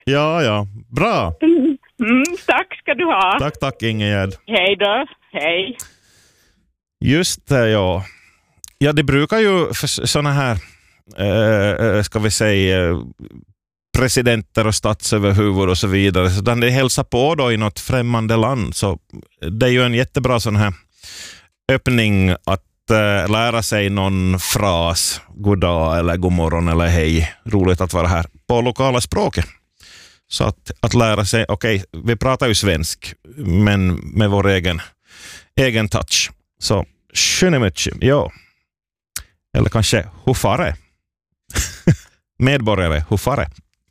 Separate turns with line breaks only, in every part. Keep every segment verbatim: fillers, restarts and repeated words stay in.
Ja, ja. Bra.
Mm, tack ska du ha.
Tack, tack Ingegärd.
Hej då. Hej.
Just det, ja. Ja, det brukar ju för såna här, äh, ska vi säga, presidenter och statsöverhuvud och så vidare. Så när det hälsar på då i något främmande land, så det är ju en jättebra sån här öppning att äh, lära sig någon fras, god dag eller god morgon eller hej. Roligt att vara här på lokala språket. Så att, att lära sig, okej, okay, vi pratar ju svensk, men med vår egen, egen touch. Så, schöne mycket, ja. Eller kanske hufare. Medborgare, hufare.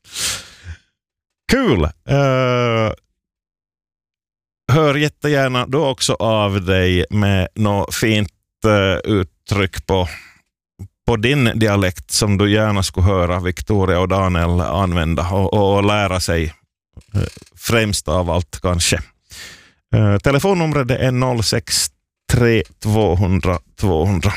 Kul! Uh, hör jättegärna då också av dig med något fint uh, uttryck på, på din dialekt som du gärna skulle höra Victoria och Daniel använda och, och lära sig uh, främst av allt kanske. Uh, telefonnumret är noll sex tre tvåhundra tvåhundra.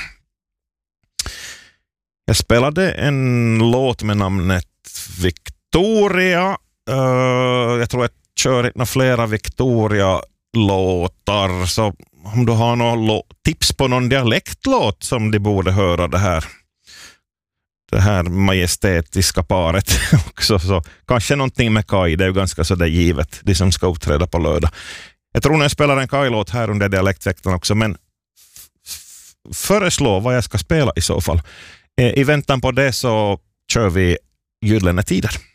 Jag spelade en låt med namnet Victoria. Uh, jag tror jag kör några flera Victoria-låtar. Så om du har någon tips på någon dialektlåt som de borde höra det här, det här majestätiska paret också. Så kanske någonting med Kai, det är ju ganska så där givet, de som ska uppträda på lördag. Jag tror när jag spelar en Kai-låt här under dialektsektorn också, men föreslå vad jag ska spela i så fall. I väntan på det så kör vi Gyllene tider.